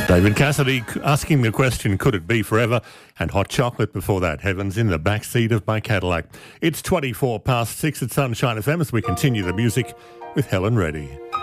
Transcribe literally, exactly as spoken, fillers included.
David Cassidy asking the question, could it be forever? And Hot Chocolate before that, Heavens in the backseat of my Cadillac. It's twenty-four past six at Sunshine F M as we continue the music with Helen Reddy.